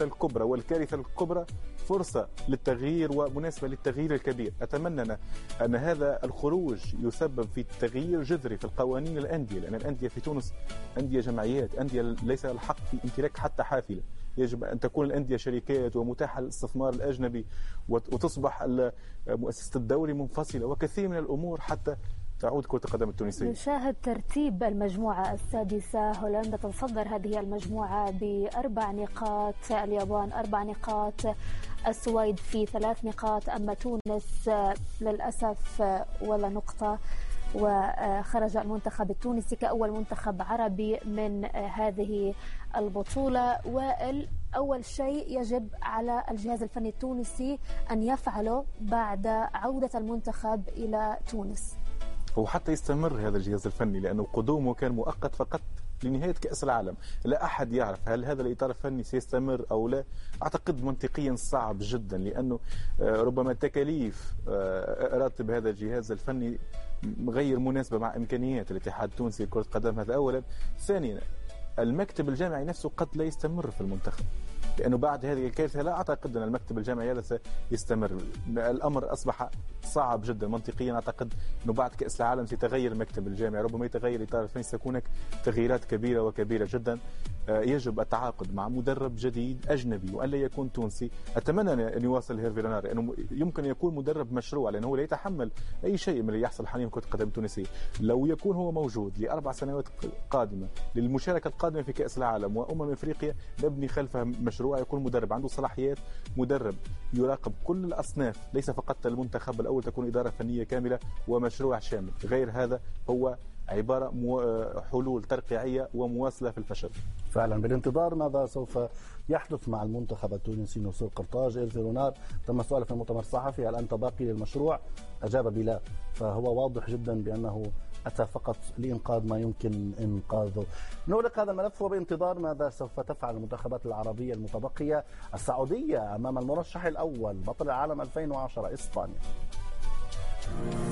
الكبرى والكارثة الكبرى فرصة للتغيير ومناسبة للتغيير الكبير. أتمنى أن هذا الخروج يسبب في تغيير جذري في القوانين الأندية، لأن الأندية في تونس أندية جمعيات، أندية ليس الحق في امتلاك حتى حافلة. يجب أن تكون الأندية شركات ومتاحة للاستثمار الأجنبي، وتصبح مؤسسة الدوري منفصلة، وكثير من الأمور حتى تعود كرة القدم التونسية. نشاهد ترتيب المجموعة السادسة. هولندا تتصدر هذه المجموعة ب4 نقاط، اليابان 4 نقاط، السويد في 3 نقاط، أما تونس للأسف ولا نقطة، وخرج المنتخب التونسي كأول منتخب عربي من هذه البطولة. وأول شيء يجب على الجهاز الفني التونسي أن يفعله بعد عودة المنتخب إلى تونس، وحتى يستمر هذا الجهاز الفني، لأنه قدومه كان مؤقت فقط لنهاية كأس العالم. لا أحد يعرف هل هذا الإطار الفني سيستمر أو لا. أعتقد منطقيا صعب جدا، لأنه ربما تكاليف راتب هذا الجهاز الفني غير مناسبة مع إمكانيات الاتحاد التونسي لكرة القدم. هذا أولا. ثانيا، المكتب الجامعي نفسه قد لا يستمر في المنتخب، لأنه بعد هذه الكارثة لا أعتقد أن المكتب الجامعي هذا سيستمر. الأمر أصبح صعب جدا منطقيا. أعتقد أنه بعد كأس العالم سيتغير المكتب الجامعي، ربما يتغير إطار الفني، ستكون هناك تغييرات كبيرة وكبيرة جدا. يجب التعاقد مع مدرب جديد أجنبي وأن لا يكون تونسي. أتمنى أن يواصل هيرفي رينار، لأنه يمكن يكون مدرب مشروع، لأنه لا يتحمل أي شيء من اللي يحصل حاليا في كرة القدم التونسية. لو يكون هو موجود ل4 سنوات قادمة للمشاركة القادمة في كأس العالم أفريقيا، نبني خلفها مشروع، يكون مدرب عنده صلاحيات، مدرب يراقب كل الأصناف، ليس فقط المنتخب الأول، تكون إدارة فنية كاملة ومشروع شامل. غير هذا هو عبارة حلول ترقيعية ومواصلة في الفشل. فعلا بالانتظار ماذا سوف يحدث مع المنتخب التونسي. نصير قرطاج. هيرفي رينار تم سؤاله في المؤتمر الصحفي هل أنت باقي للمشروع؟ أجاب بلا، فهو واضح جدا بأنه أتى فقط لإنقاذ ما يمكن إنقاذه. نغلق هذا الملف وبانتظار ماذا سوف تفعل المنتخبات العربية المتبقية. السعودية أمام المرشح الأول بطل العالم 2010 إسبانيا.